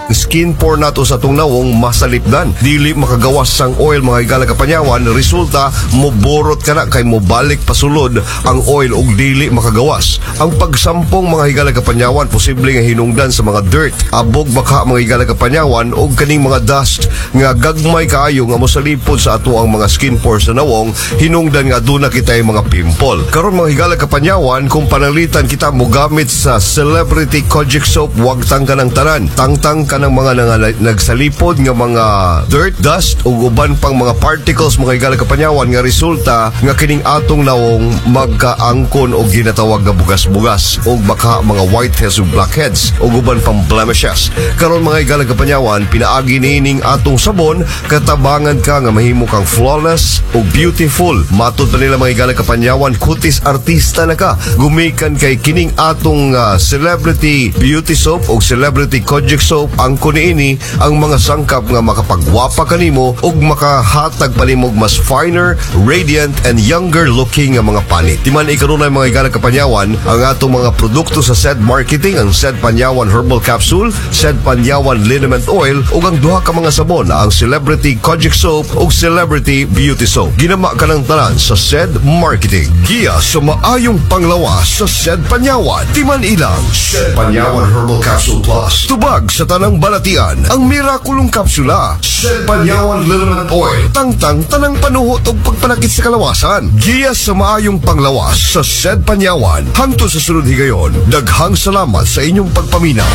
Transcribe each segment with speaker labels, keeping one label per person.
Speaker 1: skin pore nato sa atong nawong masalipdan. Dili makagawas sang oil mga higala kapanyawan, resulta moborot ka na kay mobalik pasulod ang oil og dili makagawas. Ang pagsampong mga higala kapanyawan posible nga hinungdan sa mga dirt, abog baka mga higala kapanyawan og kaning mga dust nga gagmay kaayo nga mosalipod sa ato ang mga skin pores sa nawong, hinungdan nga aduna kitay mga pimple. Karon mga higala kapanyawan, kung panalitan kita mo gamit sa Celebrity Kojic Soap, wag tangka ng tanan. Tangtang ka ng mga nagsalipod nga mga dirt, dust ug uban pang mga particles mga higala kapanyawan nga resulta nga kining atong nawong magkaangkon og ginatawag nga bugas-bugas ug baka mga whiteheads ug blackheads ug uban pang blemishes. Karon mga higala kapanyawan, pinaagi nining atong sabon katabangan ka nga mahimo kang flawless ug beautiful. Matud pa nila mga higala kapanyawan, kutis artista na ka gumikan kay kining atong Celebrity Beauty Soap o Celebrity Kojic Soap. Ang kuniini ang mga sangkap nga makapagwapa kanimo ug makahatag panimog mas finer, radiant and younger looking nga mga panit. Timan ikarunay mga higala kapanyawan ang atong mga produkto sa SED Marketing, ang SED Panyawan Herbal Capsule, SED Panyawan Liniment Oil ug ang duha ka mga sabon, ang Celebrity Kojic Soap ug Celebrity Beauty Soap. Ginama ka ng tanan sa SED Marketing. Giya sa maayong panglawas sa SED Panyawan. Timan ilang SED Panyawan Herbal Capsule Plus. Tubag sa tanang balatian ang mirakulong kapsula. SED Panyawan Liniment Oil. Tangtang tanang panuhot ug pagpanakit sa kalawasan. Giya sa maayong panglawas sa SED Panyawan. Hangtod sa sunod higayon, daghang salamat sa inyong pagpaminaw.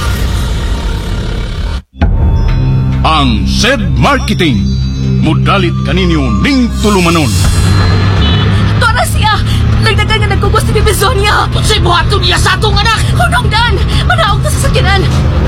Speaker 2: Ang SED Marketing, mudalit kaninyo ning tulumanon.
Speaker 3: Tora siya! Lagdagan nga nagkugos ni Bibi Sonia!
Speaker 4: Sa'y buhato niya sa atong anak!
Speaker 3: Hunongdan! Manaog na sa sakyanan!